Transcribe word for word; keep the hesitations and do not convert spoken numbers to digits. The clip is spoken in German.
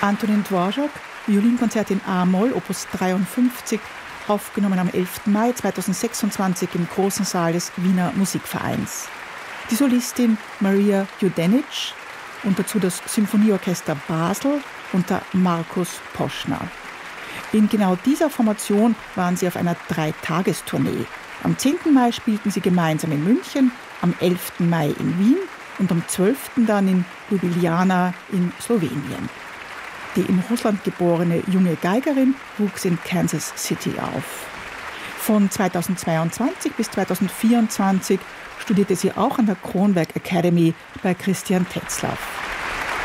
Antonin Dvorak, Violinkonzert in A-Moll, Opus dreiundfünfzig, aufgenommen am elften Mai zweitausendsechsundzwanzig im großen Saal des Wiener Musikvereins. Die Solistin Maria Judenic und dazu das Symphonieorchester Basel unter Markus Poschner. In genau dieser Formation waren sie auf einer Dreitagestournee. Am zehnten Mai spielten sie gemeinsam in München, am elften Mai in Wien und am zwölften dann in Ljubljana in Slowenien. Die in Russland geborene junge Geigerin wuchs in Kansas City auf. Von zweitausendzweiundzwanzig bis zweitausendvierundzwanzig studierte sie auch an der Kronberg Academy bei Christian Tetzlaff.